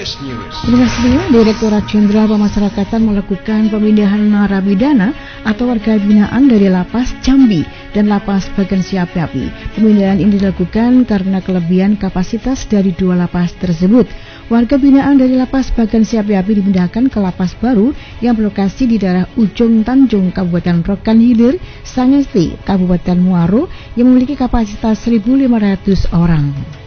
Flash News. Berhasilnya Direktorat Jenderal Pemasyarakatan melakukan pemindahan narapidana atau warga binaan dari Lapas Jambi dan Lapas Bagan Siapi Api. Pemindahan ini dilakukan karena kelebihan kapasitas dari dua lapas tersebut. Warga binaan dari Lapas Bagan Siapi Api dipindahkan ke lapas baru yang berlokasi di daerah Ujung Tanjung, Kabupaten Rokan Hilir, Sangesti, Kabupaten Muaro, yang memiliki kapasitas 1.500 orang.